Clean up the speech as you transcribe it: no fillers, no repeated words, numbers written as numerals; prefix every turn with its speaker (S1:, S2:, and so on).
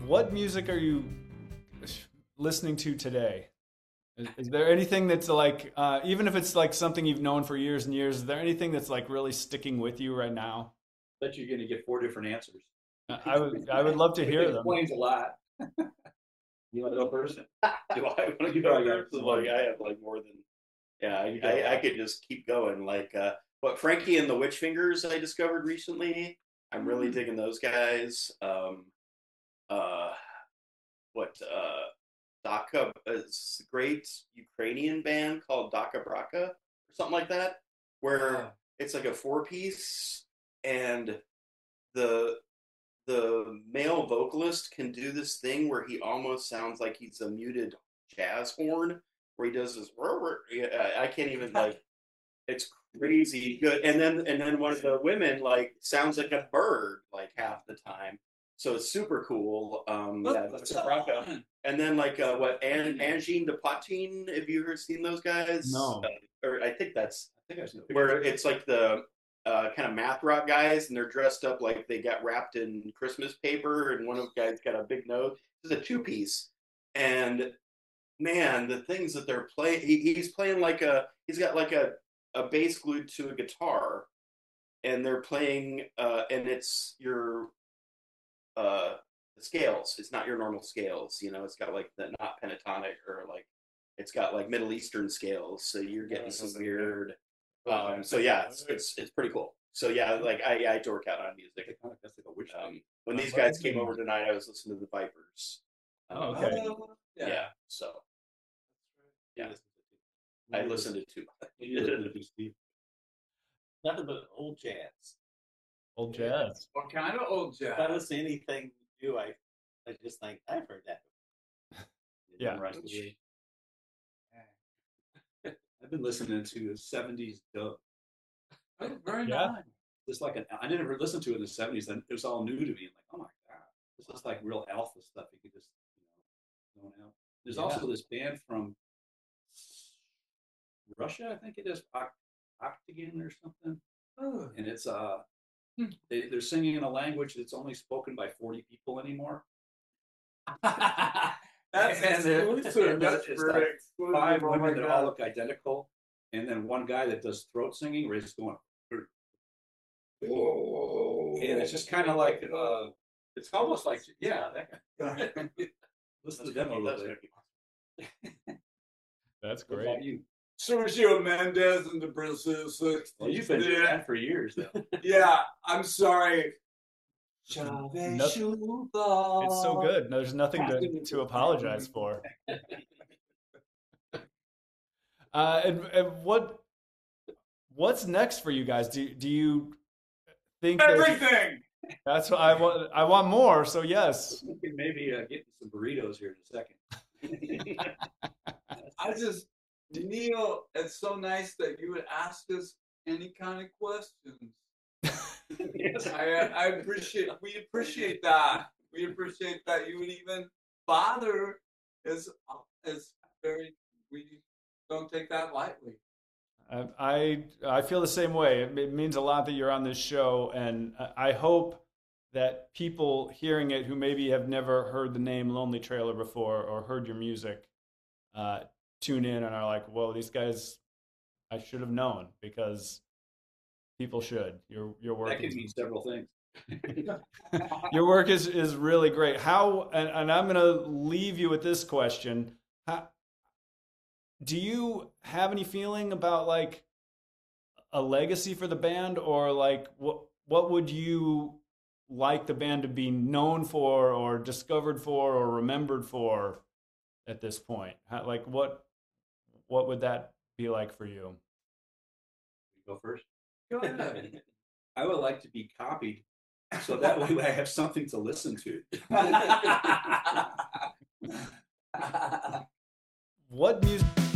S1: what music are you listening to today? Is there anything that's like, even if it's like something you've known for years and years, is there anything that's like really sticking with you right now?
S2: Bet you're going to get four different answers.
S1: I would love to
S2: It
S1: hear them.
S2: explains a lot. You want to go first?
S3: Do I want to go first? Like, I have like more than, yeah, I could just keep going. Like, what Frankie and the Witch Fingers I discovered recently. I'm really digging those guys. Uh, what Daka is a great Ukrainian band called Daka Braka or something like that, where it's like a four-piece, and the male vocalist can do this thing where he almost sounds like he's a muted jazz horn, where he does this. I can't even like. It's crazy good. And then one of the women like sounds like a bird like half the time. So it's super cool. Yeah, that's Rocco. And then like Angine de Patine, have you ever seen those guys?
S1: No.
S3: Or I think
S2: I've seen a
S3: where it's like the kind of math rock guys, and they're dressed up like they got wrapped in Christmas paper, and one of the guys got a big nose. It's a two-piece, and man, the things that they're playing, he's playing like he's got like a bass glued to a guitar, and they're playing, and it's your scales. It's not your normal scales. You know, it's got like the not pentatonic, or like it's got like Middle Eastern scales. So you're getting some weird. So yeah, it's pretty cool. So yeah, like I dork out on music.
S2: That's like a witch thing.
S3: When these guys came over tonight, I was listening to the Vipers.
S1: Okay.
S3: Yeah. So yeah, I listened to two.
S2: Nothing but old jazz.
S1: Old jazz.
S4: What kind of old
S2: If I
S4: jazz?
S2: listen to anything you do, I just think I've heard that.
S1: Yeah.
S2: I've been listening to the '70s dub.
S4: Oh, very
S1: Yeah.
S4: nice.
S2: Just like I never listened to it in the '70s. Then it was all new to me. I'm like, oh my god, this is like real alpha stuff. You could just zone out. There's also this band from Russia, I think it is, Octagon or something,
S4: Oh.
S2: and it's they're singing in a language that's only spoken by 40 people anymore.
S4: That's exclusive. That's
S2: it's
S4: very
S2: like
S4: exclusive.
S2: five
S4: Oh my
S2: women that
S4: God.
S2: all look identical, and then one guy that does throat singing where he's going,
S4: Whoa.
S2: and it's just kind of like it's almost like that guy. Listen to them a little bit.
S1: That's
S2: What
S1: great.
S2: about you?
S4: Sergio Mendes and the Brazil 60s.
S2: Well, you've been doing that for years, though.
S4: Yeah, I'm sorry.
S1: It's so good. There's nothing to apologize for. And what's next for you guys? Do you think
S4: Everything.
S1: that's what I want? I want more. So yes.
S2: We can maybe get some burritos here in a second.
S4: Neil, it's so nice that you would ask us any kind of questions. I appreciate. We appreciate that. We appreciate that you would even bother. Is very. We don't take that lightly.
S1: I feel the same way. It means a lot that you're on this show, and I hope that people hearing it who maybe have never heard the name Lonely Trailer before or heard your music tune in and are like, "Whoa, these guys! I should have known," because people should. Your work
S2: That could mean several things.
S1: your work is really great. How and I'm going to leave you with this question. Do you have any feeling about like a legacy for the band, or like what would you like the band to be known for or discovered for or remembered for at this point? Like what would that be like for you?
S2: You go first.
S4: Go ahead.
S2: I would like to be copied, so that way I have something to listen to.
S1: What music